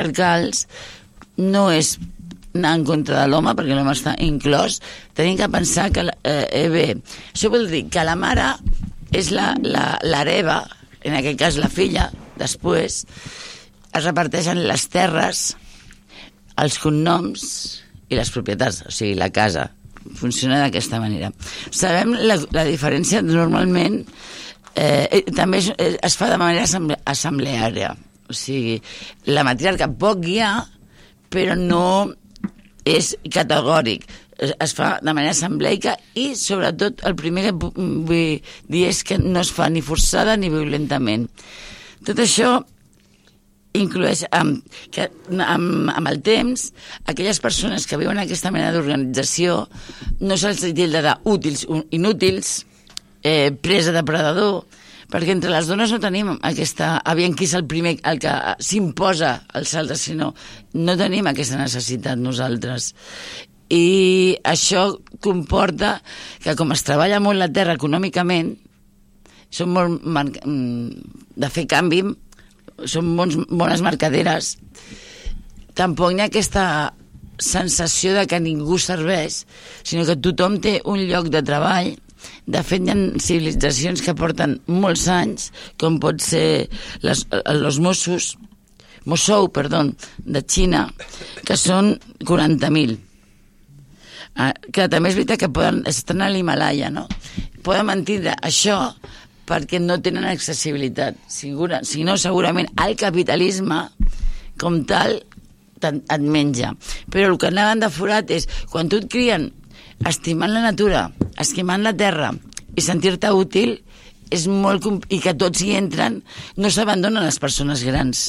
patriarcals no és anar en contra de l'home, perquè l'home està inclòs. Tenim que pensar que això vol dir que la mare és l'hereva, en aquest cas la filla, després es reparteixen les terres, els cognoms i les propietats, o sigui, la casa. Funciona d'aquesta manera. Sabem la diferència normalment, també es fa de manera assembleària, o sigui, la matriarca pot guiar, però no és categòric, es fa de manera assembleica i sobretot el primer que vull dir és que no es fa ni forçada ni violentament. Tot això inclueix que amb el temps aquelles persones que viuen aquesta mena d'organització no se'ls tilda d'útils, inútils, presa de predador, perquè entre les dones no tenim aquesta, aviam qui és el primer, el que s'imposa als altres, sinó no tenim aquesta necessitat nosaltres. I això comporta que com es treballa molt la terra econòmicament, som molt de fer canvi, som bones mercaderes, tampoc hi ha aquesta sensació de que ningú serveix, sinó que tothom té un lloc de treball. De fet, hi ha civilitzacions que porten molts anys, com pot ser els Mossou, de Xina, que són 40.000. Que també és veritat que estan a l'Himalaya, no? Poden mentir això perquè no tenen accessibilitat. Si no, segurament el capitalisme, com tal, et menja. Però el que anaven de forat és, quan tu et crien estimant la natura, estimant la terra i sentir-te útil, és molt i que tots hi entren, no s'abandonen les persones grans.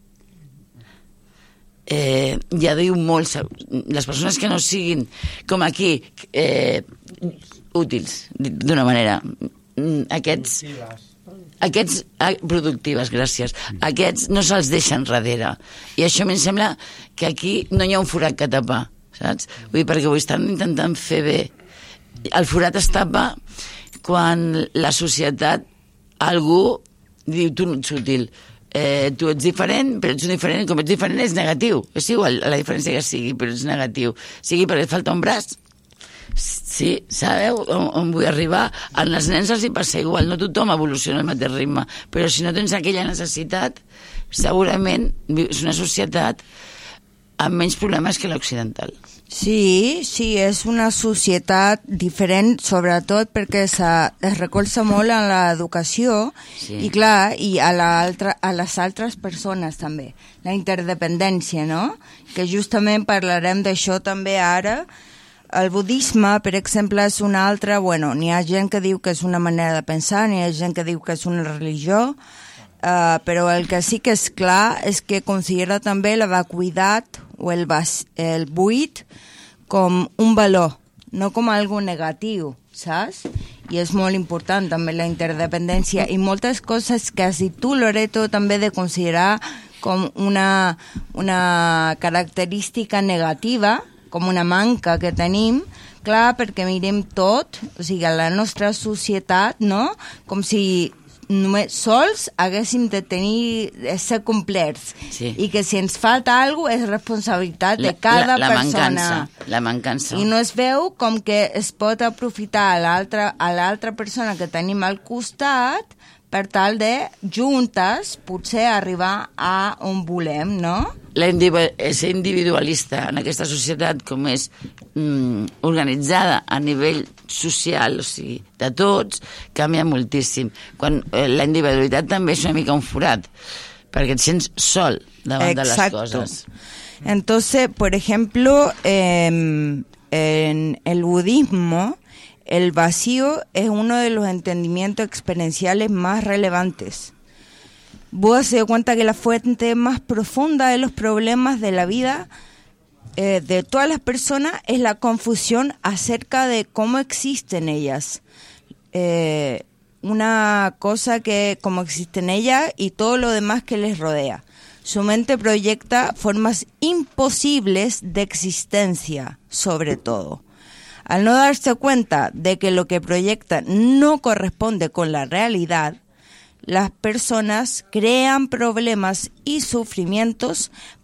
Ja diu molt, les persones que no siguin com aquí útils, d'una manera, aquests productives, gràcies, aquests no se'ls deixen darrere, i això em sembla que aquí no hi ha un forat que tapar, saps? Vull dir, perquè ho estan intentant fer bé. El forat es tapa quan la societat, algú diu, tu no ets útil, tu ets diferent, però ets diferent, com ets diferent és negatiu, és igual la diferència que sigui, però és negatiu, sigui perquè et falta un braç. Sí, sabeu on vull arribar? A les nens els hi passa igual, no tothom evoluciona al mateix ritme, però si no tens aquella necessitat, segurament és una societat amb menys problemes que l'occidental. Sí, és una societat diferent, sobretot perquè es recolza molt en l'educació, sí. I clar, i a les altres persones també, la interdependència, no? Que justament parlarem d'això també ara. El budisme, per exemple, és una altra, n'hi ha gent que diu que és una manera de pensar, n'hi ha gent que diu que és una religió, però el que sí que és clar és que considera també la vacuïtat o el buit com un valor, no com algo negatiu, saps? I és molt important també la interdependència i moltes coses que has dit tu, Loreto, també de considerar com una característica negativa, com una manca que tenim, clar, perquè mirem tot, o sigui, a la nostra societat, no? Com si només sols haguéssim de ser complets, sí. I que si ens falta alguna cosa és responsabilitat de cada persona. La mancança. I no es veu com que es pot aprofitar a l'altra persona que tenim al costat per tal de, juntes, potser arribar a on volem, no? Ser individualista en aquesta societat com és organitzada a nivell social, o sigui, de tots, canvia moltíssim. Quan la individualitat també és una mica un forat, perquè et sents sol davant de les coses. Entonces, por ejemplo, en el budismo, el vacío es uno de los entendimientos experienciales más relevantes. Buda se dio cuenta que la fuente más profunda de los problemas de la vida de todas las personas es la confusión acerca de cómo existen ellas. Una cosa que cómo existen ellas y todo lo demás que les rodea. Su mente proyecta formas imposibles de existencia, sobre todo. Al no darse cuenta de que lo que proyecta no corresponde con la realidad, las personas crean problemas y sufrimientos